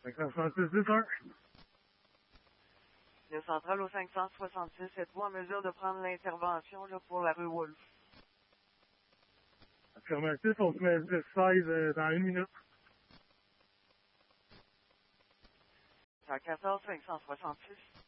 566 10-1. Le central au 566, êtes-vous en mesure de prendre l'intervention là, pour la rue Wolfe? Affirmatif, on se met 16 dans 1 minute. 114 566.